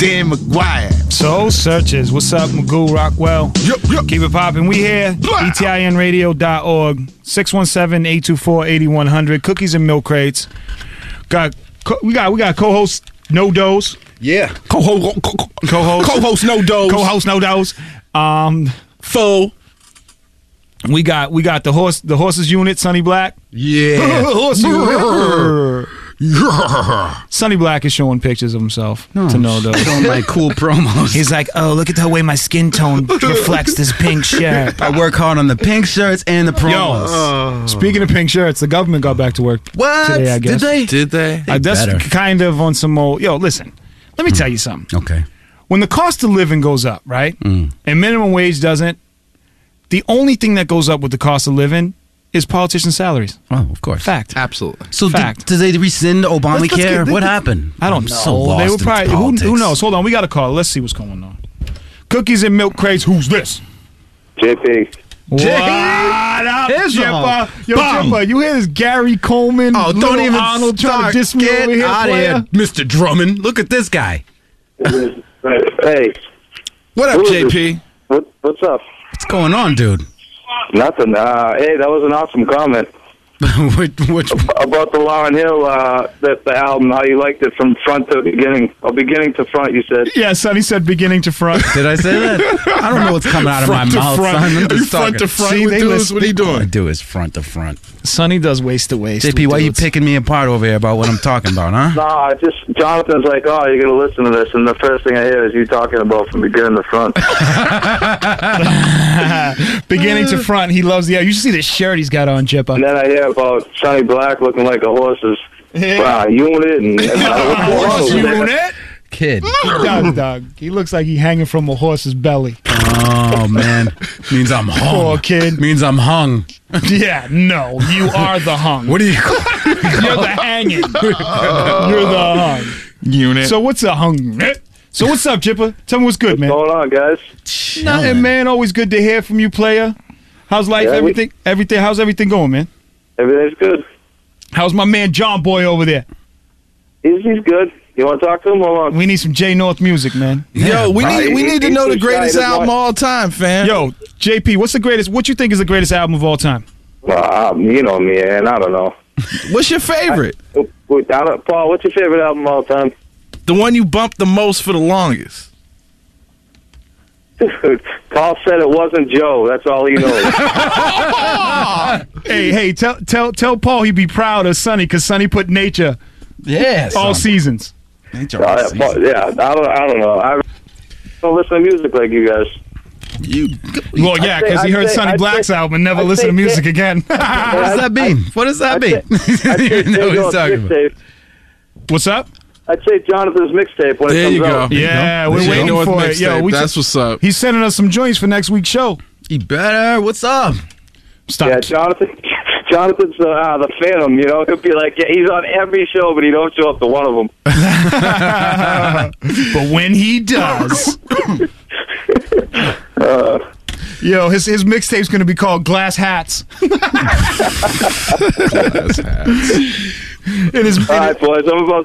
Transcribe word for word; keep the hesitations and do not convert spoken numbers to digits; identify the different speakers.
Speaker 1: Dan McGuire.
Speaker 2: Soul Searchers. What's up, Magoo Rockwell?
Speaker 1: Yep, yep.
Speaker 2: Keep it popping. We here.
Speaker 1: Blah.
Speaker 2: E T I N radio dot org. six one seven, eight two four, eight one zero zero. Cookies and milk crates. Got co- we got we got co-host No Dose.
Speaker 1: Yeah. Co-host. Co- co-
Speaker 2: Co-host.
Speaker 1: Co-host No Dose.
Speaker 2: Co-host No Dose. Um,
Speaker 1: Full.
Speaker 2: we got we got the horse the horses unit. Sonny Black.
Speaker 1: Yeah.
Speaker 2: Horse unit.
Speaker 1: Yeah.
Speaker 2: Sonny Black is showing pictures of himself to No Dose.
Speaker 3: Showing my cool promos.
Speaker 2: He's like, oh, look at the way my skin tone reflects this pink shirt.
Speaker 3: I work hard on the pink shirts and the promos.
Speaker 2: Yo, speaking of pink shirts, the government got back to work
Speaker 3: What?
Speaker 2: today, I
Speaker 3: Did
Speaker 2: guess.
Speaker 3: they?
Speaker 1: Did they?
Speaker 2: Uh, that's
Speaker 3: better.
Speaker 2: kind of on some old. Yo, listen, let me tell you something.
Speaker 3: Okay.
Speaker 2: When the cost of living goes up, right,
Speaker 3: Mm.
Speaker 2: and minimum wage doesn't, the only thing that goes up with the cost of living is politicians' salaries.
Speaker 3: Oh, of course.
Speaker 2: Fact.
Speaker 1: Absolutely.
Speaker 3: So
Speaker 2: Fact.
Speaker 3: did, did they rescind Obamacare?
Speaker 2: Let's- let's get-
Speaker 3: what happened?
Speaker 2: I don't
Speaker 3: I'm
Speaker 2: know.
Speaker 3: So lost
Speaker 2: they were
Speaker 3: in
Speaker 2: probably who,
Speaker 3: politics.
Speaker 2: who knows. Hold on, we got a call. Let's see what's going on. Cookies and milk crates. Who's this?
Speaker 4: J P.
Speaker 2: What up,
Speaker 3: Here's
Speaker 2: Jipper?
Speaker 3: all.
Speaker 2: Yo,
Speaker 3: Bum.
Speaker 2: Jipper, you hear this Gary Coleman?
Speaker 3: Oh, don't
Speaker 2: little
Speaker 3: even
Speaker 2: Arnold trying
Speaker 3: start.
Speaker 2: to diss me
Speaker 3: Get
Speaker 2: over here,
Speaker 3: out of
Speaker 2: player?
Speaker 3: here, Mister Drummond. Look at this guy.
Speaker 4: Hey,
Speaker 1: What up,
Speaker 4: Who is
Speaker 1: J
Speaker 4: this?
Speaker 1: P?
Speaker 4: what, what's up?
Speaker 3: What's going on, dude?
Speaker 4: Nothing. Uh, hey, that was an awesome comment
Speaker 3: which, which,
Speaker 4: about the Lauryn Hill, uh, the, the album, how you liked it from front to beginning, or beginning to front, you said.
Speaker 2: Yeah, Sonny said beginning to front.
Speaker 3: did I say that? I don't know what's coming out of my
Speaker 2: Front to
Speaker 3: mouth,
Speaker 2: front.
Speaker 3: son. I'm
Speaker 1: Are you
Speaker 3: just
Speaker 1: front to
Speaker 3: talking.
Speaker 1: front
Speaker 2: See,
Speaker 1: with
Speaker 2: they
Speaker 1: dudes?
Speaker 2: listen-
Speaker 1: What are you
Speaker 3: All I
Speaker 1: doing?
Speaker 3: do is front to front.
Speaker 2: Sonny does waist to waist.
Speaker 3: J P,
Speaker 2: with
Speaker 3: why you
Speaker 2: dudes.
Speaker 3: picking me apart over here about what I'm talking about, huh?
Speaker 4: No, just Jonathan's like, oh, you're going to listen to this, and the first thing I hear is you talking about from beginning to front.
Speaker 2: Beginning to front, he loves the. You should see the shirt he's got on, Jipper.
Speaker 4: And then I hear about Sonny Black looking like a horse's uh, unit, and, and uh, what's
Speaker 2: Horse
Speaker 4: going on with that?
Speaker 2: unit.
Speaker 3: Kid.
Speaker 2: He does, dog. He looks like he hanging from a horse's belly.
Speaker 3: Oh, man. Means I'm hung.
Speaker 2: Poor kid.
Speaker 3: Means I'm hung.
Speaker 2: Yeah, no, you are the hung.
Speaker 3: What do you call
Speaker 2: You're the hanging. You're the hung.
Speaker 1: Unit.
Speaker 2: So what's a hung? So what's up, Jipper? Tell me what's good, man.
Speaker 4: What's going on, guys?
Speaker 2: Nothing, man. Always good to hear from you, player. How's life?
Speaker 4: Yeah, we-
Speaker 2: everything? Everything? How's everything going, man?
Speaker 4: Everything's good.
Speaker 2: How's my man John Boy over there?
Speaker 4: He's, he's good. You want to talk to him? Hold on.
Speaker 2: We need some J North music, man.
Speaker 1: Yo, we
Speaker 4: right.
Speaker 1: need we need to
Speaker 4: He's
Speaker 1: know the
Speaker 4: too shy.
Speaker 1: greatest
Speaker 4: He doesn't
Speaker 1: album of
Speaker 4: want-
Speaker 1: all time, fam.
Speaker 2: Yo, J P, what's the greatest? What you think is the greatest album of all time?
Speaker 4: Well, um, you know me, and I don't know.
Speaker 1: What's your favorite?
Speaker 4: Wait, I don't- Paul, what's your favorite album of all time?
Speaker 1: The one you bumped the most for the longest.
Speaker 4: Paul said it wasn't Joe. That's all he knows.
Speaker 2: Hey, hey, tell tell tell Paul he'd be proud of Sonny because Sonny put nature
Speaker 3: Yes.
Speaker 2: all seasons.
Speaker 4: Uh, Paul- yeah, I don't, I don't know. I don't listen to music like you guys.
Speaker 1: You
Speaker 2: Well, yeah,
Speaker 4: say-
Speaker 2: because he
Speaker 4: I'd
Speaker 2: heard
Speaker 4: say-
Speaker 2: Sonny
Speaker 4: I'd
Speaker 2: Black's
Speaker 4: say-
Speaker 2: album and never
Speaker 4: I'd
Speaker 2: listened to
Speaker 4: say-
Speaker 2: music again.
Speaker 3: What does that mean? What does that
Speaker 4: I'd
Speaker 3: mean?
Speaker 4: say, I'd say,
Speaker 3: You know what he's
Speaker 4: Joe's
Speaker 3: talking about.
Speaker 4: mixtape.
Speaker 2: What's up?
Speaker 4: I'd say Jonathan's mixtape when
Speaker 1: there
Speaker 4: it comes
Speaker 1: you go.
Speaker 4: out.
Speaker 2: Yeah, we're
Speaker 1: J
Speaker 2: waiting
Speaker 1: North
Speaker 2: for it. Yo,
Speaker 1: mixtape.
Speaker 2: we
Speaker 1: That's what's up.
Speaker 2: He's sending us some joints for next week's show.
Speaker 3: You better. What's up?
Speaker 2: Stop.
Speaker 4: Yeah, Jonathan. Jonathan's the, uh, the Phantom, you know. He'll be like, yeah, he's on every show, but he don't show up to one of them.
Speaker 2: But when he does,
Speaker 4: Uh,
Speaker 2: yo, his his mixtape's gonna be called Glass Hats.
Speaker 1: Glass hats.
Speaker 2: In his,
Speaker 4: all right, boys. I'm about